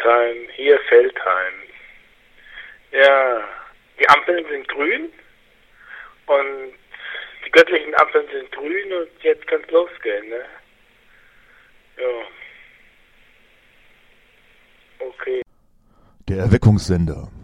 Feldheim, hier Feldheim. Ja, die Ampeln sind grün und die göttlichen Ampeln sind grün und jetzt kann's losgehen, ne? Ja. Okay. Der Erweckungssender.